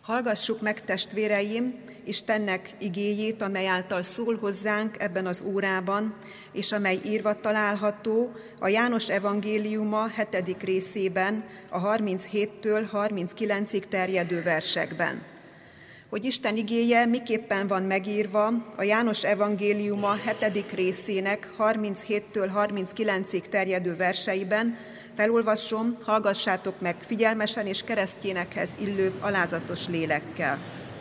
Hallgassuk meg, testvéreim, Istennek igéjét, amely által szól hozzánk ebben az órában, és amely írva található a János evangéliuma 7. részében, a 37-től 39-ig terjedő versekben. Hogy Isten igéje miképpen van megírva a János evangéliuma 7. részének 37-től 39-ig terjedő verseiben, felolvasom, hallgassátok meg figyelmesen és keresztjénekhez illő alázatos lélekkel.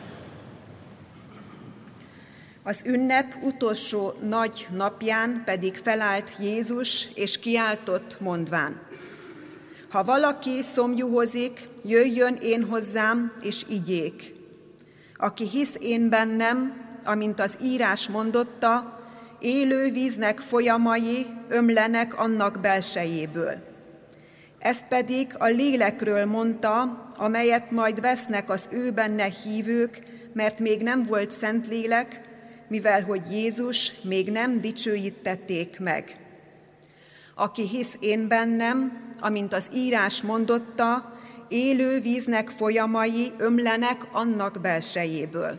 Az ünnep utolsó nagy napján pedig felállt Jézus, és kiáltott mondván: ha valaki szomjúhozik, jöjjön én hozzám, és igyék. Aki hisz én bennem, amint az írás mondotta, élő víznek folyamai ömlenek annak belsejéből. Ezt pedig a lélekről mondta, amelyet majd vesznek az ő benne hívők, mert még nem volt Szentlélek, mivel hogy Jézus még nem dicsőítették meg. Aki hisz én bennem, amint az írás mondotta, élő víznek folyamai ömlenek annak belsejéből.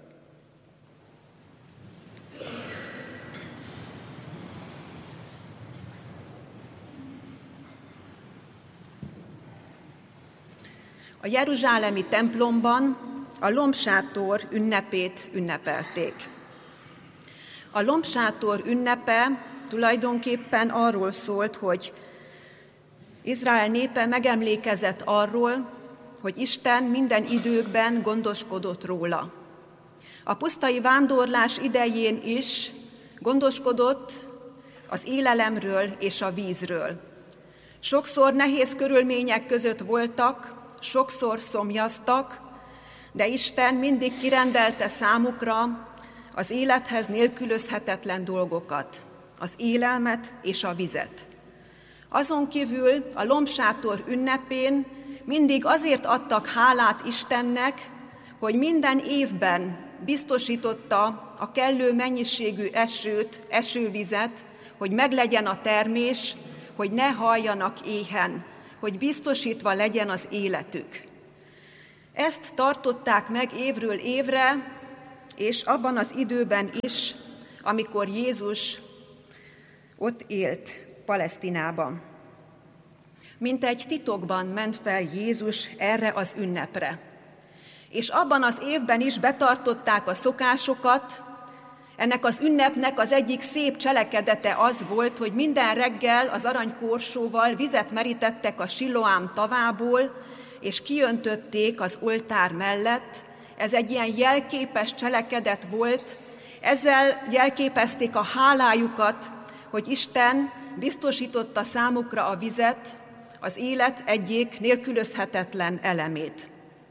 A jeruzsálemi templomban a lombsátor ünnepét ünnepelték. A lombsátor ünnepe tulajdonképpen arról szólt, hogy Izrael népe megemlékezett arról, hogy Isten minden időkben gondoskodott róla. A pusztai vándorlás idején is gondoskodott az élelemről és a vízről. Sokszor nehéz körülmények között voltak, sokszor szomjaztak, de Isten mindig kirendelte számukra az élethez nélkülözhetetlen dolgokat, az élelmet és a vizet. Azon kívül a lombsátor ünnepén mindig azért adtak hálát Istennek, hogy minden évben biztosította a kellő mennyiségű esőt, esővizet, hogy meglegyen a termés, hogy ne haljanak éhen, hogy biztosítva legyen az életük. Ezt tartották meg évről évre, és abban az időben is, amikor Jézus ott élt Palesztinában. Mintegy titokban ment fel Jézus erre az ünnepre. És abban az évben is betartották a szokásokat. Ennek az ünnepnek az egyik szép cselekedete az volt, hogy minden reggel az aranykorsóval vizet merítettek a Siloám tavából, és kiöntötték az oltár mellett. Ez egy ilyen jelképes cselekedet volt, ezzel jelképezték a hálájukat, hogy Isten biztosította számukra a vizet, az élet egyik nélkülözhetetlen elemét.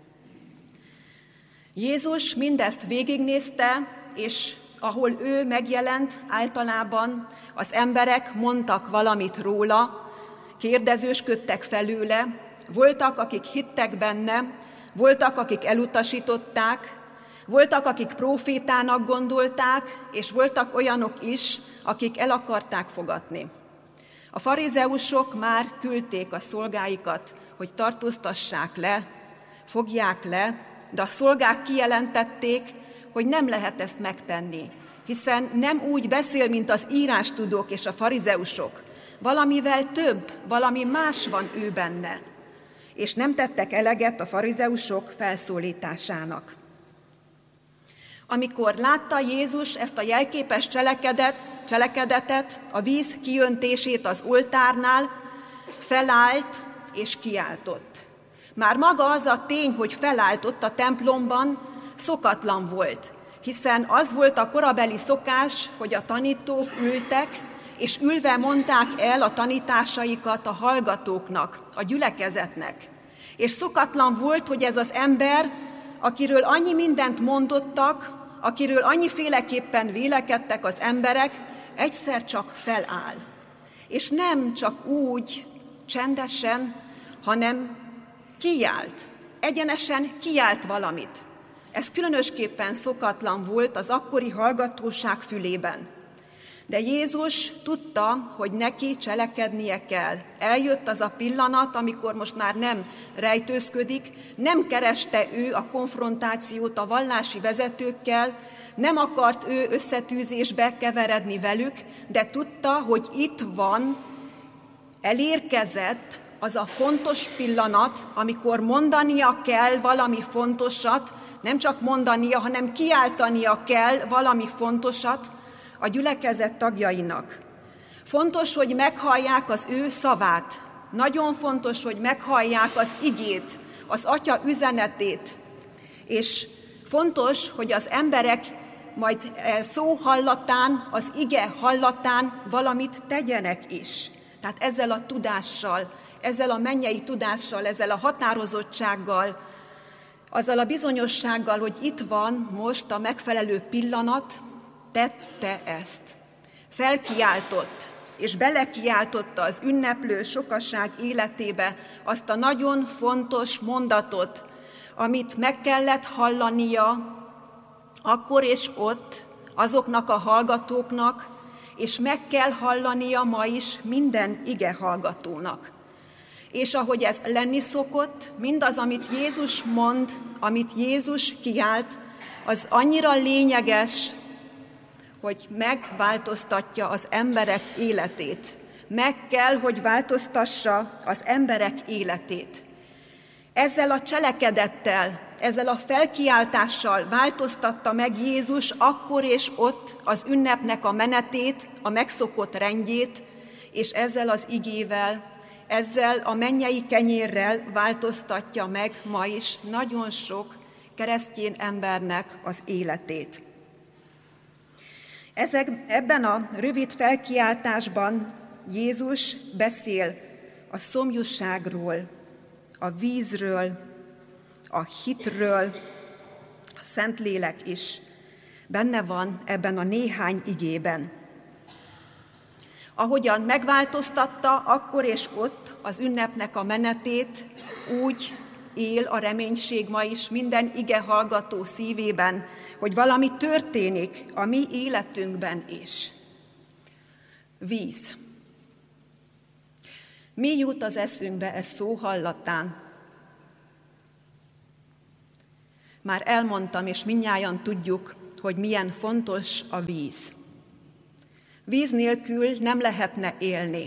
Jézus mindezt végignézte, és ahol ő megjelent, általában az emberek mondtak valamit róla, kérdezősködtek felőle, voltak, akik hittek benne, voltak, akik elutasították, voltak, akik prófétának gondolták, és voltak olyanok is, akik el akarták fogadni. A farizeusok már küldték a szolgáikat, hogy tartóztassák le, fogják le, de a szolgák kijelentették, hogy nem lehet ezt megtenni, hiszen nem úgy beszél, mint az írástudók és a farizeusok. Valamivel több, valami más van ő benne. És nem tettek eleget a farizeusok felszólításának. Amikor látta Jézus ezt a jelképes cselekedetet, a víz kiöntését az oltárnál, felállt és kiáltott. Már maga az a tény, hogy felállt ott a templomban, szokatlan volt, hiszen az volt a korabeli szokás, hogy a tanítók ültek, és ülve mondták el a tanításaikat a hallgatóknak, a gyülekezetnek. És szokatlan volt, hogy ez az ember, akiről annyi mindent mondottak, akiről annyiféleképpen vélekedtek az emberek, egyszer csak feláll. És nem csak úgy, csendesen, hanem kiált, egyenesen kiált valamit. Ez különösképpen szokatlan volt az akkori hallgatóság fülében. De Jézus tudta, hogy neki cselekednie kell. Eljött az a pillanat, amikor most már nem rejtőzködik, nem kereste ő a konfrontációt a vallási vezetőkkel, nem akart ő összetűzésbe keveredni velük, de tudta, hogy itt van, elérkezett az a fontos pillanat, amikor mondania kell valami fontosat, nem csak mondania, hanem kiáltania kell valami fontosat a gyülekezet tagjainak. Fontos, hogy meghallják az ő szavát. Nagyon fontos, hogy meghallják az igét, az Atya üzenetét. És fontos, hogy az emberek majd szó hallatán, az ige hallatán valamit tegyenek is. Tehát ezzel a tudással, ezzel a mennyei tudással, ezzel a határozottsággal, azzal a bizonyossággal, hogy itt van most a megfelelő pillanat, tette ezt. Felkiáltott, és belekiáltotta az ünneplő sokaság életébe azt a nagyon fontos mondatot, amit meg kellett hallania akkor és ott azoknak a hallgatóknak, és meg kell hallania ma is minden ige hallgatónak. És ahogy ez lenni szokott, mindaz, amit Jézus mond, amit Jézus kiált, az annyira lényeges, hogy megváltoztatja az emberek életét. Meg kell, hogy változtassa az emberek életét. Ezzel a cselekedettel, ezzel a felkiáltással változtatta meg Jézus akkor és ott az ünnepnek a menetét, a megszokott rendjét, és ezzel az igével, ezzel a mennyei kenyérrel változtatja meg ma is nagyon sok keresztény embernek az életét. Ebben a rövid felkiáltásban Jézus beszél a szomjúságról, a vízről, a hitről, a Szentlélek is benne van ebben a néhány igében. Ahogyan megváltoztatta akkor és ott az ünnepnek a menetét, úgy él a reménység ma is minden ige hallgató szívében, hogy valami történik a mi életünkben is. Víz. Mi jut az eszünkbe ez szó hallatán? Már elmondtam, és mindnyájan tudjuk, hogy milyen fontos a víz. Víz nélkül nem lehetne élni.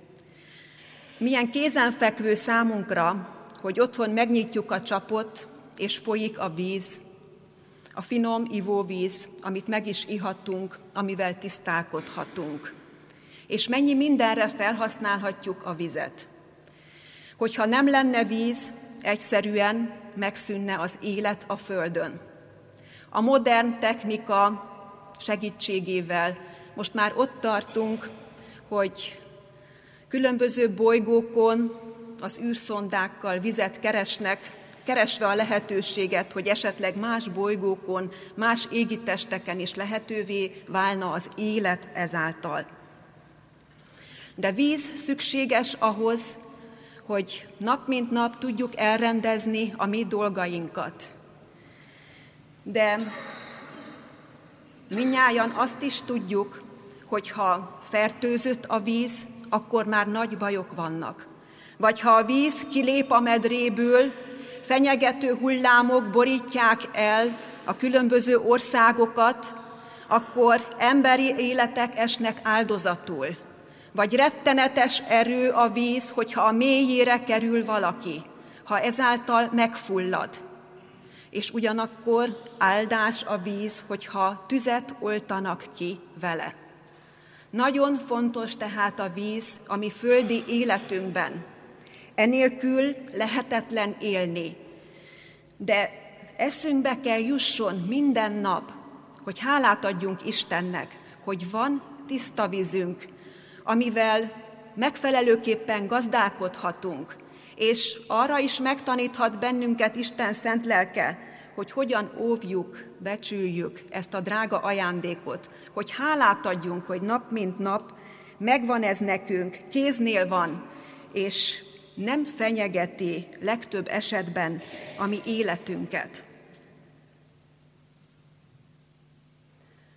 Milyen kézenfekvő számunkra, hogy otthon megnyitjuk a csapot, és folyik a víz, a finom ivóvíz, amit meg is ihatunk, amivel tisztálkodhatunk. És mennyi mindenre felhasználhatjuk a vizet. Hogyha nem lenne víz, egyszerűen megszűnne az élet a Földön. A modern technika segítségével most már ott tartunk, hogy különböző bolygókon az űrszondákkal vizet keresve a lehetőséget, hogy esetleg más bolygókon, más égitesteken is lehetővé válna az élet ezáltal. De víz szükséges ahhoz, hogy nap mint nap tudjuk elrendezni a mi dolgainkat. De mindnyájan azt is tudjuk, hogy ha fertőzött a víz, akkor már nagy bajok vannak. Vagy ha a víz kilép a medréből, fenyegető hullámok borítják el a különböző országokat, akkor emberi életek esnek áldozatul. Vagy rettenetes erő a víz, hogyha a mélyére kerül valaki, ha ezáltal megfullad. És ugyanakkor áldás a víz, hogyha tüzet oltanak ki vele. Nagyon fontos tehát a víz a mi földi életünkben. Enélkül lehetetlen élni. De eszünkbe kell jusson minden nap, hogy hálát adjunk Istennek, hogy van tiszta vízünk, amivel megfelelőképpen gazdálkodhatunk, és arra is megtaníthat bennünket Isten szent lelke, hogy hogyan óvjuk, becsüljük ezt a drága ajándékot, hogy hálát adjunk, hogy nap mint nap megvan ez nekünk, kéznél van, és nem fenyegeti legtöbb esetben a mi életünket.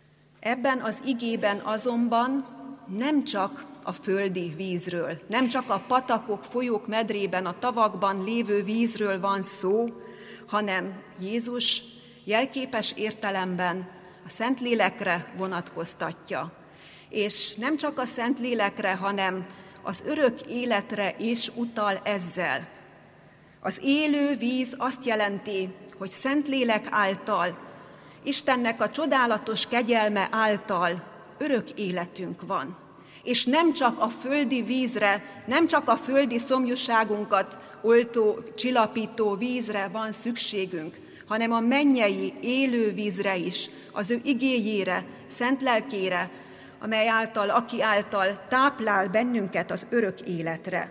Ebben az igében azonban nem csak a földi vízről, nem csak a patakok, folyók medrében, a tavakban lévő vízről van szó, hanem Jézus jelképes értelemben a Szentlélekre vonatkoztatja. És nem csak a Szentlélekre, hanem az örök életre is utal ezzel. Az élő víz azt jelenti, hogy Szentlélek által, Istennek a csodálatos kegyelme által örök életünk van. És nem csak a földi vízre, nem csak a földi szomjúságunkat oltó, csillapító vízre van szükségünk, hanem a mennyei élő vízre is, az ő igéjére, szent lelkére, aki által táplál bennünket az örök életre.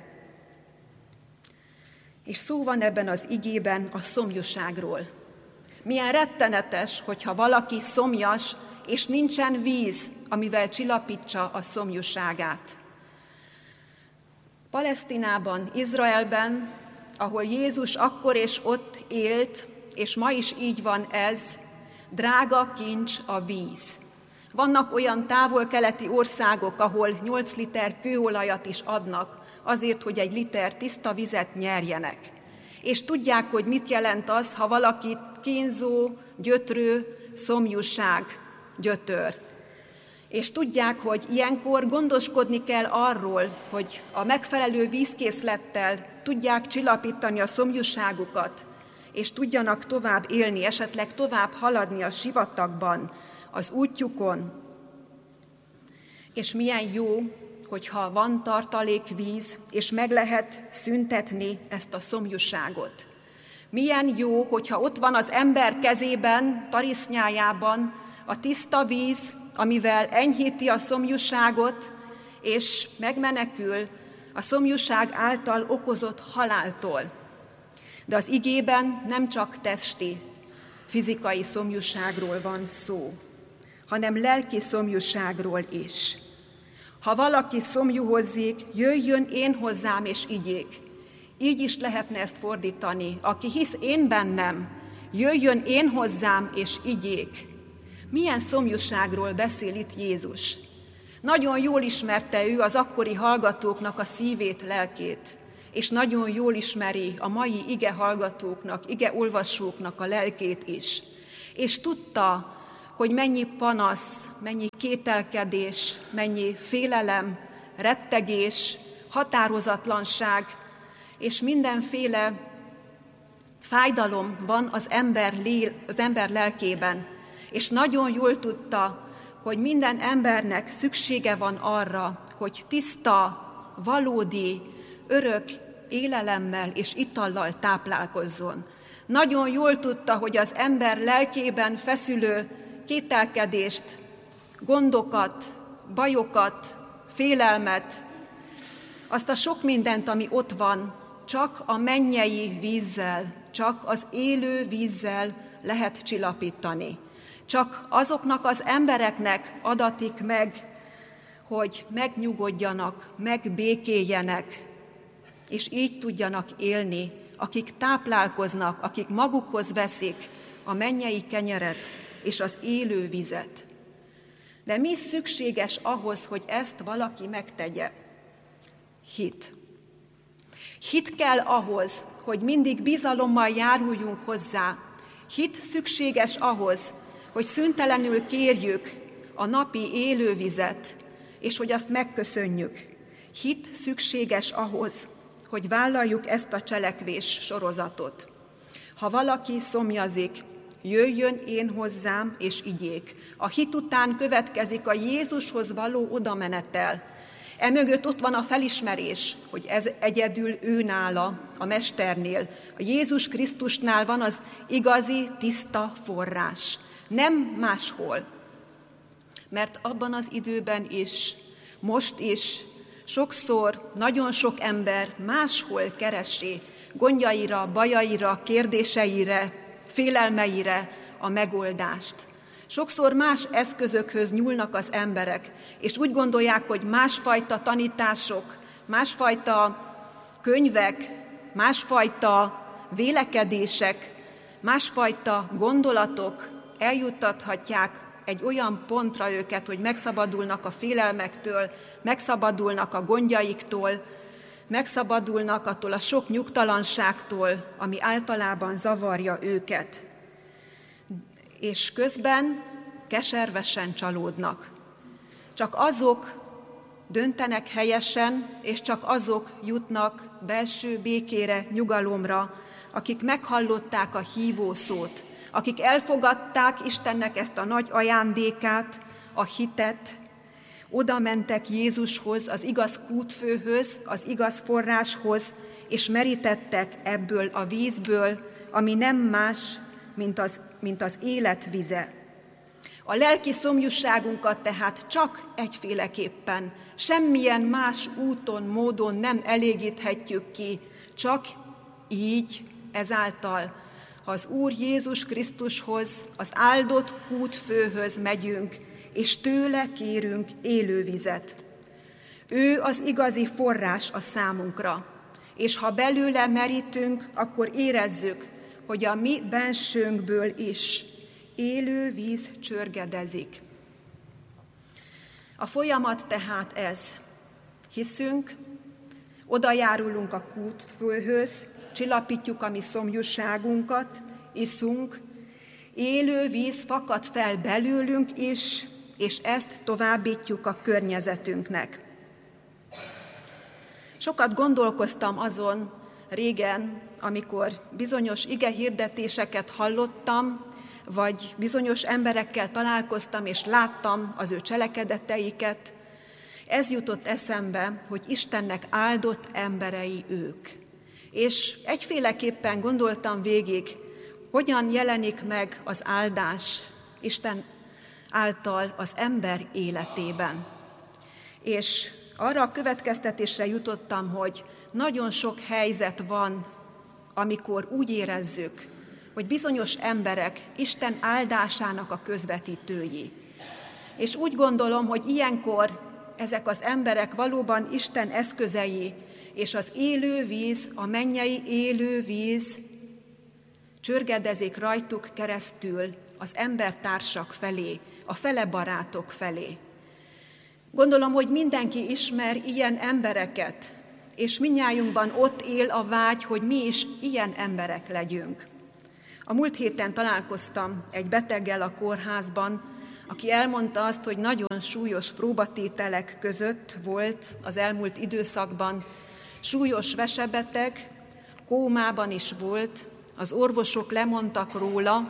És szó van ebben az igében a szomjúságról. Milyen rettenetes, hogyha valaki szomjas, és nincsen víz, amivel csillapítsa a szomjúságát. Palesztinában, Izraelben, ahol Jézus akkor és ott élt, és ma is így van ez, drága kincs a víz. Vannak olyan távol-keleti országok, ahol 8 liter kőolajat is adnak, azért, hogy 1 liter tiszta vizet nyerjenek. És tudják, hogy mit jelent az, ha valakit kínzó, gyötrő, szomjúság gyötör. És tudják, hogy ilyenkor gondoskodni kell arról, hogy a megfelelő vízkészlettel tudják csillapítani a szomjúságukat, és tudjanak tovább élni, esetleg tovább haladni a sivatagban, az útjukon. És milyen jó, hogyha van tartalékvíz, és meg lehet szüntetni ezt a szomjúságot. Milyen jó, hogyha ott van az ember kezében, tarisznyájában a tiszta víz, amivel enyhíti a szomjúságot, és megmenekül a szomjúság által okozott haláltól. De az igében nem csak testi, fizikai szomjúságról van szó, hanem lelki szomjúságról is. Ha valaki szomjúhozzik, jöjjön én hozzám és igyék. Így is lehetne ezt fordítani. Aki hisz én bennem, jöjjön én hozzám és igyék. Milyen szomjúságról beszél itt Jézus? Nagyon jól ismerte ő az akkori hallgatóknak a szívét, lelkét, és nagyon jól ismeri a mai ige hallgatóknak, ige olvasóknak a lelkét is. És tudta, hogy mennyi panasz, mennyi kételkedés, mennyi félelem, rettegés, határozatlanság, és mindenféle fájdalom van az ember lelkében. És nagyon jól tudta, hogy minden embernek szüksége van arra, hogy tiszta, valódi, örök élelemmel és itallal táplálkozzon. Nagyon jól tudta, hogy az ember lelkében feszülő kételkedést, gondokat, bajokat, félelmet, azt a sok mindent, ami ott van, csak a mennyei vízzel, csak az élő vízzel lehet csillapítani. Csak azoknak az embereknek adatik meg, hogy megnyugodjanak, megbékéljenek, és így tudjanak élni, akik táplálkoznak, akik magukhoz veszik a mennyei kenyeret és az élő vizet. De mi szükséges ahhoz, hogy ezt valaki megtegye? Hit. Hit kell ahhoz, hogy mindig bizalommal járuljunk hozzá. Hit szükséges ahhoz, hogy szüntelenül kérjük a napi élővizet, és hogy azt megköszönjük. Hit szükséges ahhoz, hogy vállaljuk ezt a cselekvés sorozatot. Ha valaki szomjazik, jöjjön én hozzám, és igyék. A hit után következik a Jézushoz való odamenetel. Emögött ott van a felismerés, hogy ez egyedül ő nála, a Mesternél. A Jézus Krisztusnál van az igazi, tiszta forrás. Nem máshol. Mert abban az időben is, most is, sokszor nagyon sok ember máshol keresi gondjaira, bajaira, kérdéseire, félelmeire a megoldást. Sokszor más eszközökhöz nyúlnak az emberek, és úgy gondolják, hogy másfajta tanítások, másfajta könyvek, másfajta vélekedések, másfajta gondolatok eljuttathatják egy olyan pontra őket, hogy megszabadulnak a félelmektől, megszabadulnak a gondjaiktól, megszabadulnak attól a sok nyugtalanságtól, ami általában zavarja őket. És közben keservesen csalódnak. Csak azok döntenek helyesen, és csak azok jutnak belső békére, nyugalomra, akik meghallották a hívószót, akik elfogadták Istennek ezt a nagy ajándékát, a hitet, oda mentek Jézushoz, az igaz kútfőhöz, az igaz forráshoz, és merítettek ebből a vízből, ami nem más, mint az élet vize. A lelki szomjúságunkat tehát csak egyféleképpen, semmilyen más úton, módon nem elégíthetjük ki, csak így, ezáltal, ha az Úr Jézus Krisztushoz, az áldott kútfőhöz megyünk, és tőle kérünk élővizet. Ő az igazi forrás a számunkra, és ha belőle merítünk, akkor érezzük, hogy a mi bensőnkből is élő víz csörgedezik. A folyamat tehát ez. Hiszünk, odajárulunk a kútfőhöz, csillapítjuk a mi szomjúságunkat, iszunk, élő víz fakad fel belőlünk is, és ezt továbbítjuk a környezetünknek. Sokat gondolkoztam azon régen, amikor bizonyos igehirdetéseket hallottam, vagy bizonyos emberekkel találkoztam, és láttam az ő cselekedeteiket. Ez jutott eszembe, hogy Istennek áldott emberei ők. És egyféleképpen gondoltam végig, hogyan jelenik meg az áldás Isten által az ember életében. És arra a következtetésre jutottam, hogy nagyon sok helyzet van, amikor úgy érezzük, hogy bizonyos emberek Isten áldásának a közvetítői. És úgy gondolom, hogy ilyenkor ezek az emberek valóban Isten eszközei, és az élő víz, a mennyei élő víz csörgedezik rajtuk keresztül az embertársak felé, a felebarátok felé. Gondolom, hogy mindenki ismer ilyen embereket, és mindnyájunkban ott él a vágy, hogy mi is ilyen emberek legyünk. A múlt héten találkoztam egy beteggel a kórházban, aki elmondta azt, hogy nagyon súlyos próbatételek között volt az elmúlt időszakban, súlyos vesebeteg, kómában is volt, az orvosok lemondtak róla,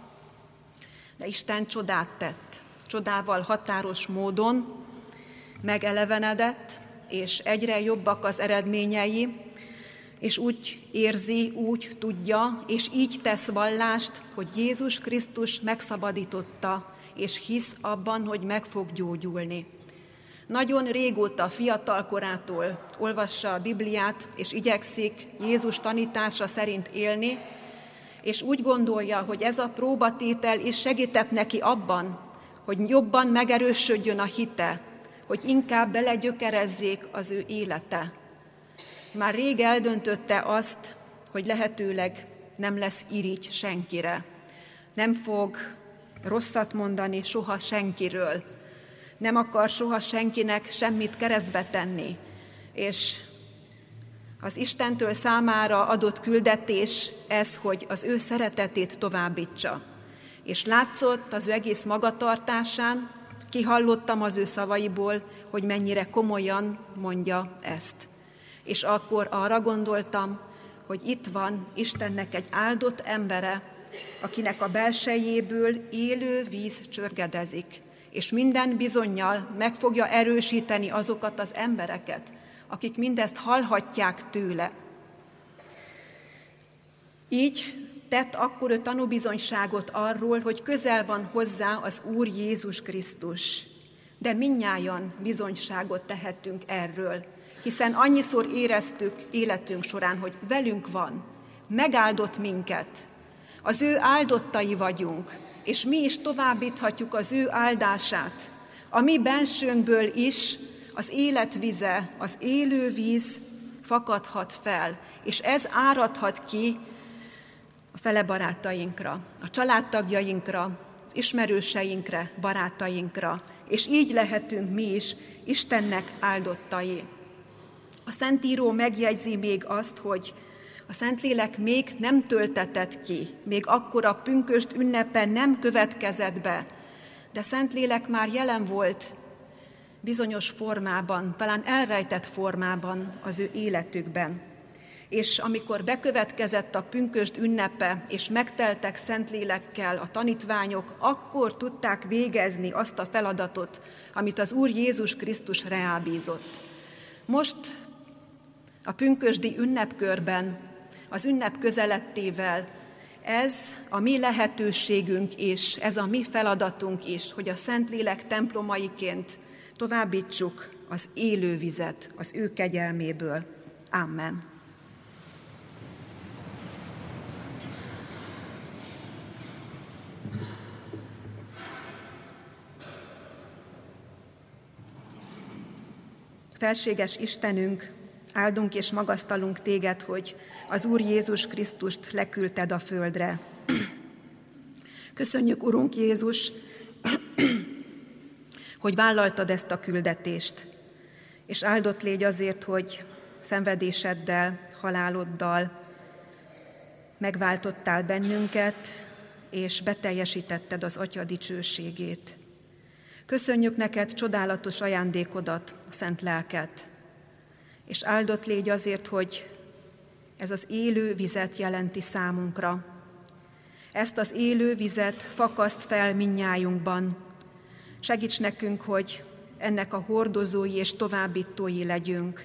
de Isten csodát tett. Csodával határos módon megelevenedett, és egyre jobbak az eredményei, és úgy érzi, úgy tudja, és így tesz vallást, hogy Jézus Krisztus megszabadította, és hisz abban, hogy meg fog gyógyulni. Nagyon régóta, fiatal korától olvassa a Bibliát, és igyekszik Jézus tanítása szerint élni, és úgy gondolja, hogy ez a próbatétel is segített neki abban, hogy jobban megerősödjön a hite, hogy inkább belegyökerezzék az ő élete. Már rég eldöntötte azt, hogy lehetőleg nem lesz irigy senkire. Nem fog rosszat mondani soha senkiről. Nem akar soha senkinek semmit keresztbe tenni. És az Istentől számára adott küldetés ez, hogy az ő szeretetét továbbítsa. És látszott az ő egész magatartásán, kihallottam az ő szavaiból, hogy mennyire komolyan mondja ezt. És akkor arra gondoltam, hogy itt van Istennek egy áldott embere, akinek a belsejéből élő víz csörgedezik, és minden bizonnyal meg fogja erősíteni azokat az embereket, akik mindezt hallhatják tőle. Így tett akkor ő tanúbizonyságot arról, hogy közel van hozzá az Úr Jézus Krisztus. De mindnyájan bizonyságot tehetünk erről, hiszen annyiszor éreztük életünk során, hogy velünk van, megáldott minket, az ő áldottai vagyunk, és mi is továbbíthatjuk az ő áldását. A mi bensőnkből is az életvize, az élő víz fakadhat fel, és ez áradhat ki a felebarátainkra, a családtagjainkra, ismerőseinkre, barátainkra, és így lehetünk mi is Istennek áldottai. A Szentíró megjegyzi még azt, hogy a Szentlélek még nem töltetett ki, még akkor a pünkösd ünnepe nem következett be, de Szentlélek már jelen volt bizonyos formában, talán elrejtett formában az ő életükben. És amikor bekövetkezett a pünkösd ünnepe, és megteltek Szentlélekkel a tanítványok, akkor tudták végezni azt a feladatot, amit az Úr Jézus Krisztus reábízott. Most a pünkösdi ünnepkörben, az ünnep közelettével ez a mi lehetőségünk és ez a mi feladatunk is, hogy a Szentlélek templomaiként továbbítsuk az élő vizet az ő kegyelméből. Amen. Felséges Istenünk, áldunk és magasztalunk téged, hogy az Úr Jézus Krisztust leküldted a földre. Köszönjük, Urunk Jézus, hogy vállaltad ezt a küldetést, és áldott légy azért, hogy szenvedéseddel, haláloddal megváltottál bennünket, és beteljesítetted az Atya dicsőségét. Köszönjük neked csodálatos ajándékodat, a Szent Lelket, és áldott légy azért, hogy ez az élő vizet jelenti számunkra. Ezt az élő vizet fakaszt fel mindnyájunkban. Segíts nekünk, hogy ennek a hordozói és továbbítói legyünk.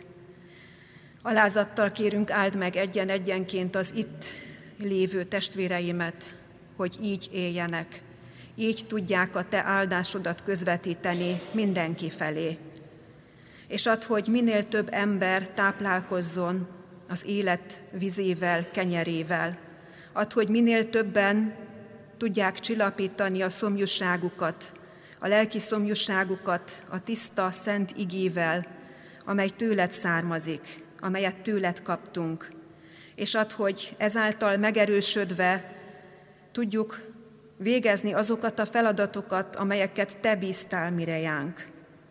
Alázattal kérünk, áld meg egyen-egyenként az itt lévő testvéreimet, hogy így éljenek. Így tudják a te áldásodat közvetíteni mindenki felé. És add, hogy minél több ember táplálkozzon az élet vizével, kenyerével. Add, hogy minél többen tudják csillapítani a szomjúságukat, a lelki szomjúságukat a tiszta, szent igével, amely tőled származik, amelyet tőled kaptunk. És add, hogy ezáltal megerősödve tudjuk végezni azokat a feladatokat, amelyeket te bíztál mirejánk.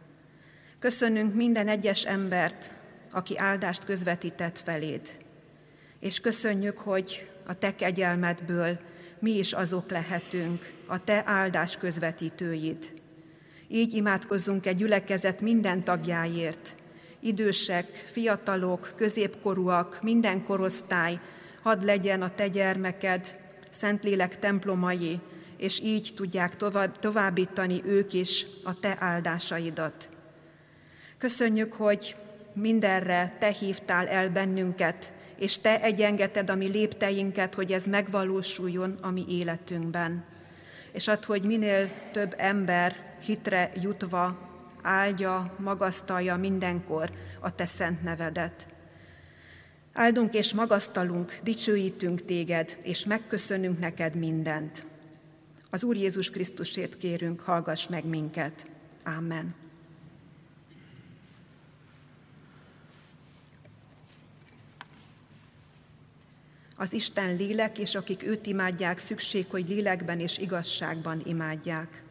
Köszönünk minden egyes embert, aki áldást közvetített feléd. És köszönjük, hogy a te kegyelmedből mi is azok lehetünk, a te áldás közvetítőid. Így imádkozzunk egy gyülekezet minden tagjáért, idősek, fiatalok, középkorúak, minden korosztály, hadd legyen a te gyermeked, Szentlélek templomai, és így tudják továbbítani ők is a te áldásaidat. Köszönjük, hogy mindenre te hívtál el bennünket, és te egyengeted a mi lépteinket, hogy ez megvalósuljon a mi életünkben. És add, hogy minél több ember hitre jutva áldja, magasztalja mindenkor a te szent nevedet. Áldunk és magasztalunk, dicsőítünk téged, és megköszönünk neked mindent. Az Úr Jézus Krisztusért kérünk, hallgass meg minket. Amen. Az Isten lélek, és akik őt imádják, szükség, hogy lélekben és igazságban imádják.